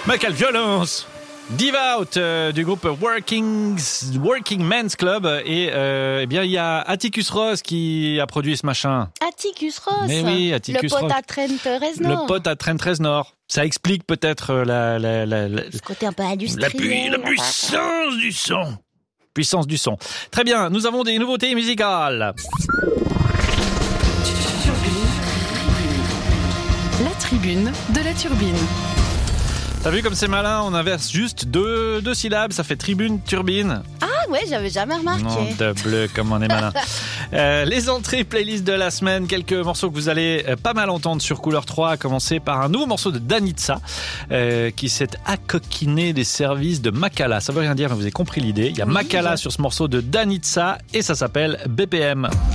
Mais quelle violence! Dive Out du groupe Working Men's Club et eh bien il y a Atticus Ross qui a produit ce machin. Atticus Ross. Mais oui, Atticus le pote Ross. à Trent Reznor. Le pote à Trent Reznor. Ça explique peut-être ce côté un peu industriel. la puissance du son. Puissance du son. Très bien, nous avons des nouveautés musicales. La tribune de la turbine. T'as vu comme c'est malin, on inverse juste deux syllabes, ça fait tribune, turbine. Ah ouais, j'avais jamais remarqué. Non, de bleu, comme on est malin. Les entrées playlist de la semaine, quelques morceaux que vous allez pas mal entendre sur Couleur 3, à commencer par un nouveau morceau de Danitza, qui s'est accoquiné des services de Makala. Ça veut rien dire, mais vous avez compris l'idée. Il y a Makala sur ce morceau de Danitza et ça s'appelle BPM.